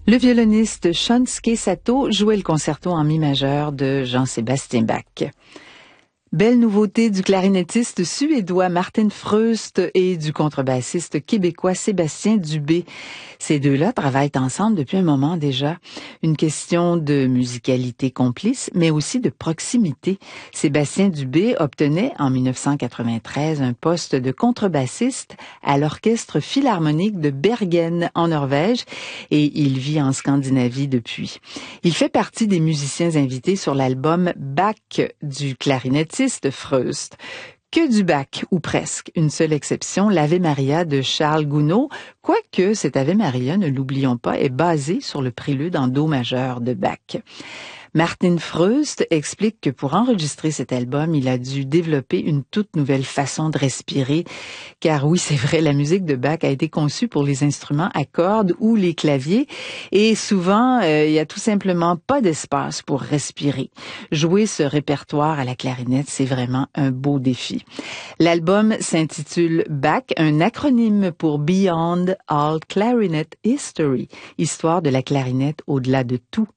Le violoniste Shunsuke Sato jouait le concerto en mi majeur de Jean-Sébastien Bach. Belle nouveauté du clarinettiste suédois Martin Fröst et du contrebassiste québécois Sébastien Dubé. Ces deux-là travaillent ensemble depuis un moment déjà. Une question de musicalité complice, mais aussi de proximité. Sébastien Dubé obtenait en 1993 un poste de contrebassiste à l'Orchestre philharmonique de Bergen en Norvège et il vit en Scandinavie depuis. Il fait partie des musiciens invités sur l'album Bach du clarinettiste Fröst. Que du Bach, ou presque. Une seule exception, l'Ave Maria de Charles Gounod, quoique cet Ave Maria, ne l'oublions pas, est basé sur le prélude en do majeur de Bach. Martin Fröst explique que pour enregistrer cet album, il a dû développer une toute nouvelle façon de respirer, car oui, c'est vrai, la musique de Bach a été conçue pour les instruments à cordes ou les claviers, et souvent, il y a tout simplement pas d'espace pour respirer. Jouer ce répertoire à la clarinette, c'est vraiment un beau défi. L'album s'intitule Bach, un acronyme pour Beyond All Clarinet History, histoire de la clarinette au-delà de tout.